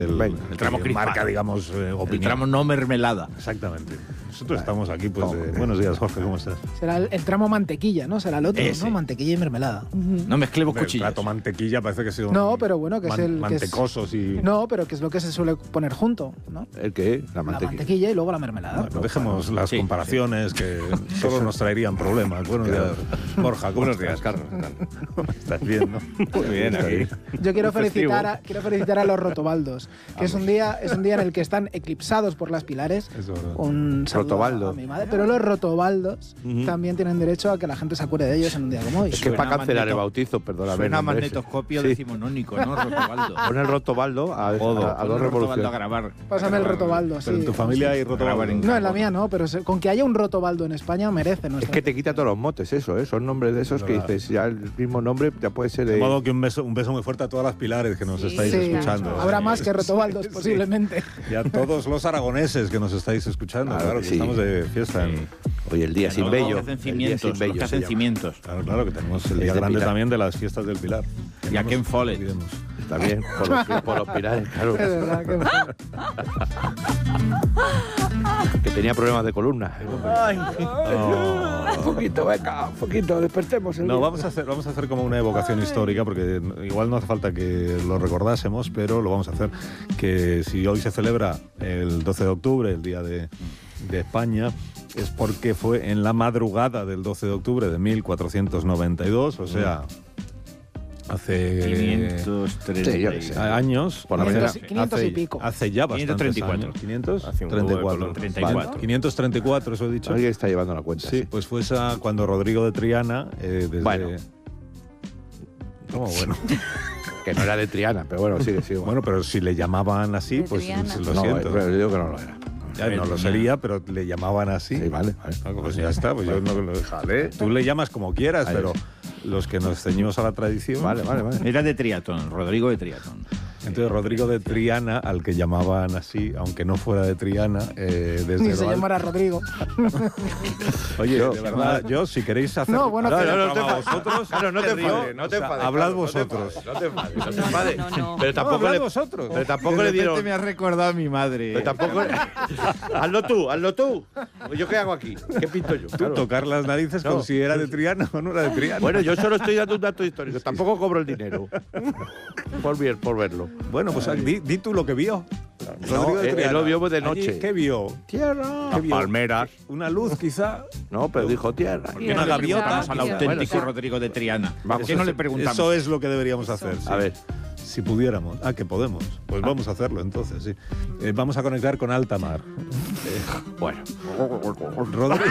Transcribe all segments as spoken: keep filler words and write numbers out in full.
El, el tramo que marca, digamos, eh, opinión. El tramo no mermelada. Exactamente. Nosotros estamos aquí, pues, eh, buenos días, Jorge, ¿cómo estás? Será el, el tramo mantequilla, ¿no? Será el otro, Ese. ¿no? Mantequilla y mermelada. Uh-huh. No mezclemos El cuchillas. plato mantequilla parece que ha sido No, pero bueno, que man, es el... mantecosos que es, y... No, pero que es lo que se suele poner junto, ¿no? ¿El qué? La La mantequilla. mantequilla y luego la mermelada. Bueno, dejemos las sí, comparaciones, sí. que solo nos traerían problemas. Buenos días, Borja. Buenos días, Carlos. ¿Estás bien, no? Muy bien, aquí. Yo quiero felicitar, a, quiero felicitar a los rotobaldos, que es un día es un día en el que están eclipsados por las pilares. Eso es verdad. Un saludo Rotobaldo. a mi madre, pero los rotobaldos Uh-huh. también tienen derecho a que la gente se acuerde de ellos en un día como hoy. Es que Suena para cancelar magneto- el bautizo, perdóname. Suena el nombre ese. magnetoscopio Sí. decimonónico, ¿no, Rotobaldo? Pon el rotobaldo a, a, a, Pon dos el Rotobaldo a revoluciones. grabar. Pásame el a grabar. rotobaldo, sí. Pero en tu familia hay rotobaldo. No, en la mía no, pero se- con que haya un rotobaldo en España merece Es nuestra... que te quita todos los motes eso, ¿eh? Son nombres de esos que Verdad. dices, ya el mismo nombre ya puede ser De de... modo que un beso, un beso muy fuerte a todas las pilares que nos Sí. estáis Sí, escuchando. habrá más que rotobaldos, Sí. posiblemente. Y a todos los aragoneses que nos estáis escuchando. Claro Claro, que que sí. estamos de fiesta. En, Oye, el día sin Los bello. que hacen El día cimientos, sin los bello que se hacen llama. cimientos. claro, claro, que tenemos el Es día de grande Pilar. también de las fiestas del Pilar. Y a Ken Follett. Olvidemos. Está bien, por los, por los pilares, claro. Es verdad que... Que tenía problemas de columna. No. Un poquito, venga, un poquito, despertemos el No, día. vamos a hacer, vamos a hacer como una evocación histórica, porque igual no hace falta que lo recordásemos, pero lo vamos a hacer. Que si hoy se celebra el doce de octubre, el Día de, de España, es porque fue en la madrugada del doce de octubre de mil cuatrocientos noventa y dos, o sea, hace quinientos treinta Sí, yo qué sé. años. Por la quinientos, mañana. quinientos hace, y pico. Hace ya bastantes quinientos treinta y cuatro. años. ¿quinientos? Hace un treinta y huevo de cuatro. color, treinta y cuatro. quinientos treinta y cuatro, eso he dicho. Alguien está llevando la cuenta. Sí, pues fue esa cuando Rodrigo de Triana, eh, desde... Bueno. ¿Cómo bueno? Que no era de Triana, pero bueno, sigue, sigue. Bueno, pero si le llamaban así, De pues Triana. lo no, siento. pero yo digo que no lo era. Ya no lo sería, pero le llamaban así. Sí, vale, vale. Ah, pues ya está, pues yo no lo Vale. Tú le llamas como quieras, Vale. pero los que nos ceñimos a la tradición. Vale, vale, vale. Era de triatlón, Rodrigo de triatlón. Entonces Rodrigo de Triana, al que llamaban así, aunque no fuera de Triana, eh, desde Ni se lo al- llamara Rodrigo. Oye, Yo- de verdad, yo si queréis hacer No, bueno, hacer pero- el no, no te programa enfades. vosotros, Claro, no te río, enfades, no te o sea, enfades. hablad Carlos, no te vosotros. enfades, No te enfades, no te No, enfades. no, no. Pero No, tampoco hablad le... vosotros. Pero tampoco De le repente dieron... me has recordado a mi madre. Pero tampoco... hazlo tú, hazlo tú. ¿Yo qué hago aquí? ¿Qué pinto yo? Tú Claro. tocar las narices No. con si era de Triana o no era de Triana. Bueno, yo solo estoy dando un dato histórico. Tampoco cobro el dinero. Por, ver, por verlo. Bueno, pues di, di tú lo que vio. No, Rodrigo de él- él Triana. lo vio de Allí, noche. ¿Qué vio? Tierra. ¿Qué vio? Palmeras. Una luz, quizá. No, pero dijo tierra. ¿Por qué no Una le gaviota. preguntamos al Bueno, auténtico sí. Rodrigo de Triana? Vamos ¿Por qué a no hacer- le preguntamos? Eso es lo que deberíamos hacer. sí. A ver. Si pudiéramos. Ah, que podemos. Pues vamos a hacerlo entonces, sí. Eh, vamos a conectar con alta mar. Bueno. Rodrigo.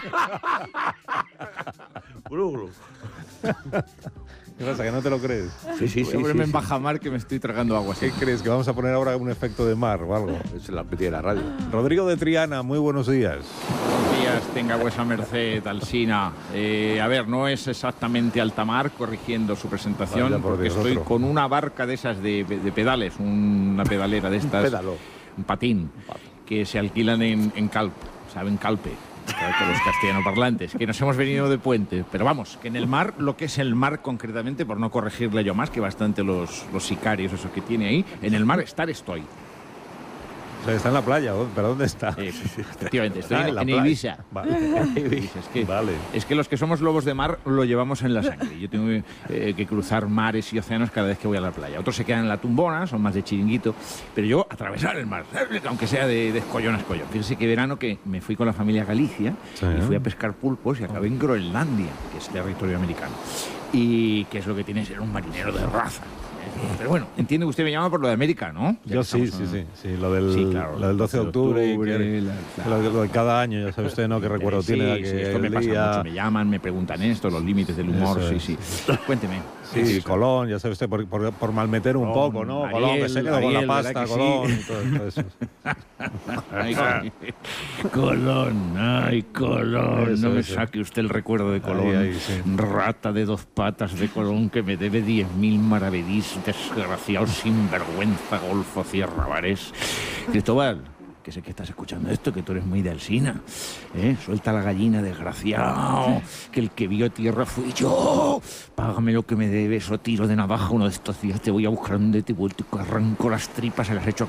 Glu, glu. ¿Qué pasa? ¿Que no te lo crees? Sí, sí, sí. Ábreme sí, en sí. bajamar que me estoy tragando agua. ¿Qué crees? ¿Que vamos a poner ahora un efecto de mar o algo? Es la petilla de la radio. Rodrigo de Triana, muy buenos días. Buenos días, tenga vuesa merced, Alsina. Eh, a ver, no es exactamente altamar, corrigiendo su presentación, Vaya por porque Dios, estoy otro. con una barca de esas de, de pedales, una pedalera de estas. Pédalo. Un patín, que se alquilan en, en Calpe, ¿saben? Calpe. Claro, que los castellanoparlantes, que nos hemos venido de puente. Pero vamos, que en el mar, lo que es el mar concretamente, por no corregirle yo más, que bastante los, los sicarios, eso que tiene ahí, en el mar estar estoy. O sea, está en la playa, ¿o? ¿pero dónde está? Eh, efectivamente, estoy Ah, en, la en playa. Ibiza. Vale. Ibiza, es que, Vale. es que los que somos lobos de mar lo llevamos en la sangre. Yo tengo eh, que cruzar mares y océanos cada vez que voy a la playa. Otros se quedan en la tumbona, son más de chiringuito, pero yo atravesar el mar, aunque sea de, de escollón a escollón. Fíjense que verano que me fui con la familia a Galicia Sí. y fui a pescar pulpos y acabé en Groenlandia, que es territorio americano. Y que es lo que tiene ser un marinero de raza. Pero bueno, entiende que usted me llama por lo de América, ¿no? Ya Yo que sí, estamos sí, en- sí, sí. Lo del, Sí, claro. lo del doce de octubre. y que- la- lo, de, lo de cada año, ya sabe usted, ¿no? ¿Qué recuerdo Eh, sí, tiene de sí, aquel esto me pasa día? mucho. Me llaman, me preguntan esto, los límites del humor, Eso sí, es. sí. Cuénteme. Sí, Sí, Colón, ya sabe usted, por, por, por malmeter un Colón, poco, ¿no? Ariel, Colón, que se quedó con la Ariel, pasta, ¿verdad que Colón, sí? y todo, todo eso. Ay, Colón, ay, Colón, Eso, no me eso. saque usted el recuerdo de Colón. Ahí, ahí, sí. Rata de dos patas de Colón que me debe diez mil maravedís, desgraciado, sinvergüenza, golfo, Sierra Varés. Cristóbal, que sé que estás escuchando esto, que tú eres muy de Alsina. ¿eh? Suelta la gallina, desgraciado, que el que vio tierra fui yo. Págame lo que me debes o tiro de navaja uno de estos días. Te voy a buscar donde te he vuelto y arranco las tripas, se las echo